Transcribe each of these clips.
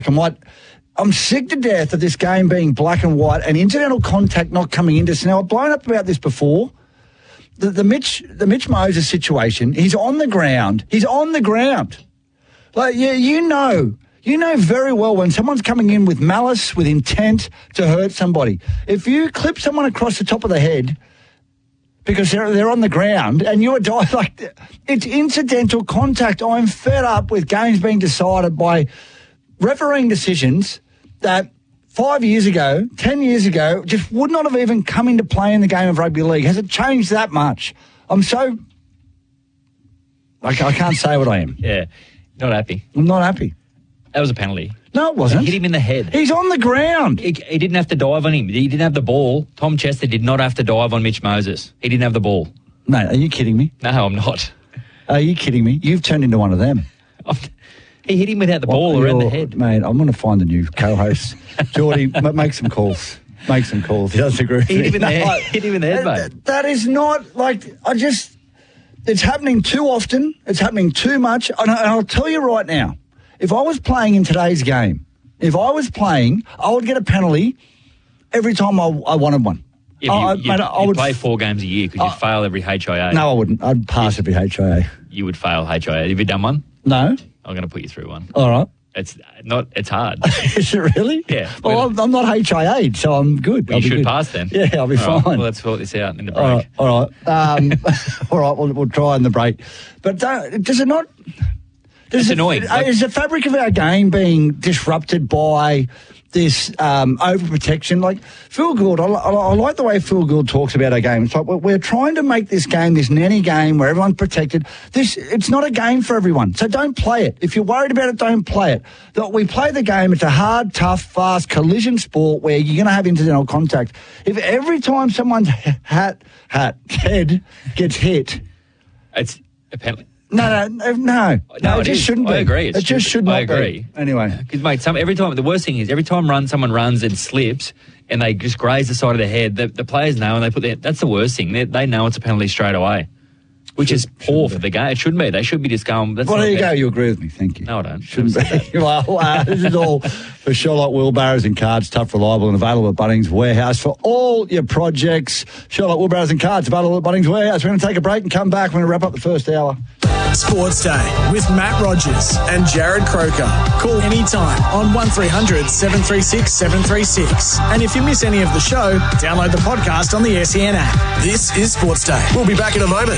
and white. I'm sick to death of this game being black and white and incidental contact not coming into us. Now, I've blown up about this before. The Mitch Moses situation, he's on the ground. He's on the ground. Like, yeah, you know very well when someone's coming in with malice, with intent to hurt somebody. If you clip someone across the top of the head because they're on the ground and you're dying, like, it's incidental contact. I'm fed up with games being decided by refereeing decisions that 5 years ago, 10 years ago, just would not have even come into play in the game of rugby league. Has it changed that much? I can't say what I am. Yeah, not happy. I'm not happy. That was a penalty. No, it wasn't. It hit him in the head. He's on the ground. He didn't have to dive on him. He didn't have the ball. Tom Chester did not have to dive on Mitch Moses. He didn't have the ball. Mate, are you kidding me? No, I'm not. Are you kidding me? You've turned into one of them. He hit him without the ball around the head. Mate, I'm going to find a new co-host. Geordie, make some calls. Make some calls. He doesn't agree with me. Hit him in the head, mate. That is not, like, it's happening too often. It's happening too much. And I'll tell you right now, if I was playing in today's game, I would get a penalty every time I wanted one. Yeah, you'd play 4 games a year because you'd fail every HIA. No, I wouldn't. I'd pass every HIA. You would fail HIA. Have you done one? No. I'm going to put you through one. All right. It's hard. Is it really? Yeah. Well, I'm not HIA'd, so I'm good. You should pass then. Yeah, I'll be fine. Right. Well, let's sort this out in the break. All right. All right, we'll try in the break. But does it not... It's annoying. Is the fabric of our game being disrupted by this overprotection? Like, Phil Gould, I like the way Phil Gould talks about our game. It's like we're trying to make this game this nanny game where everyone's protected. It's not a game for everyone, so don't play it. If you're worried about it, don't play it. We play the game. It's a hard, tough, fast collision sport where you're going to have incidental contact. If every time someone's head gets hit... It's a penalty. No, it just shouldn't be. I agree. It just should not be. I agree. Anyway. Because, mate, the worst thing is every time someone runs and slips and they just graze the side of the head, the players know and that's the worst thing. They know it's a penalty straight away, which is poor for the game. It shouldn't be. They should be just going... Well, there you go. You agree with me. Thank you. No, I don't. Shouldn't be. Well, this is all for Sherlock Wheelbarrows and Cards. Tough, reliable and available at Bunnings Warehouse for all your projects. Sherlock Wheelbarrows and Cards available at Bunnings Warehouse. We're going to take a break and come back. We're going to wrap up the first hour. Sports Day with Matt Rogers and Jared Croker. Call anytime on 1300 736 736. And if you miss any of the show, download the podcast on the SEN app. This is Sports Day. We'll be back in a moment.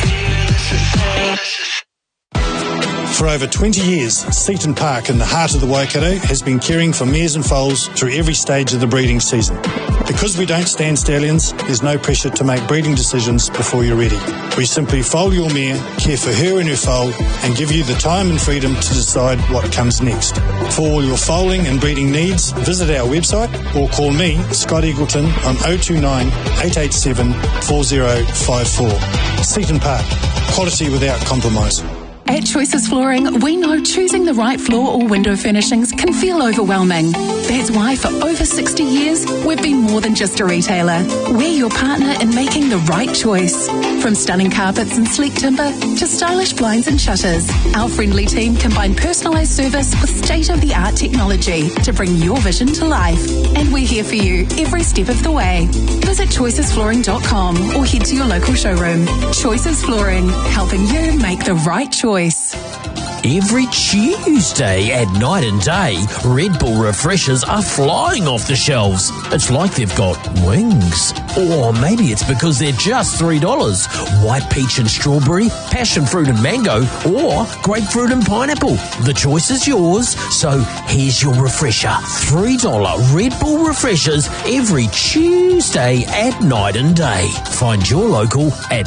For over 20 years, Seaton Park in the heart of the Waikato has been caring for mares and foals through every stage of the breeding season. Because we don't stand stallions, there's no pressure to make breeding decisions before you're ready. We simply foal your mare, care for her and her foal, and give you the time and freedom to decide what comes next. For all your foaling and breeding needs, visit our website or call me, Scott Eagleton, on 029 887 4054. Seaton Park, quality without compromise. At Choices Flooring, we know choosing the right floor or window furnishings can feel overwhelming. That's why for over 60 years, we've been more than just a retailer. We're your partner in making the right choice. From stunning carpets and sleek timber to stylish blinds and shutters, our friendly team combine personalised service with state-of-the-art technology to bring your vision to life. And we're here for you every step of the way. Visit choicesflooring.com or head to your local showroom. Choices Flooring, helping you make the right choice. Every Tuesday at night and day, Red Bull refreshers are flying off the shelves. It's like they've got wings. Or maybe it's because they're just $3. White peach and strawberry, passion fruit and mango, or grapefruit and pineapple. The choice is yours, so here's your refresher. $3 Red Bull refreshers every Tuesday at night and day. Find your local at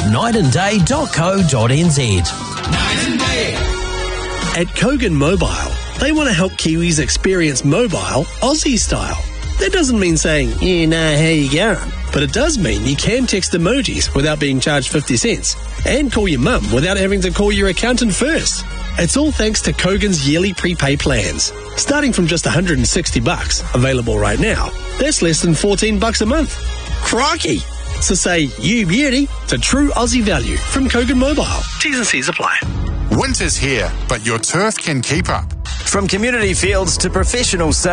nightandday.co.nz. Night and Day. At Kogan Mobile, they want to help Kiwis experience mobile Aussie style. That doesn't mean saying, you know how you going, but it does mean you can text emojis without being charged 50 cents and call your mum without having to call your accountant first. It's all thanks to Kogan's yearly prepay plans. Starting from just $160, available right now, that's less than $14 a month. Crikey! So say you beauty to true Aussie value from Kogan Mobile. T's and C's apply. Winter's here, but your turf can keep up. From community fields to professional sales.